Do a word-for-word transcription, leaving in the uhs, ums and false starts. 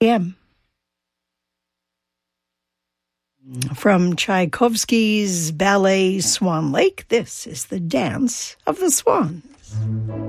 M. From Tchaikovsky's ballet Swan Lake, this is the Dance of the Swans.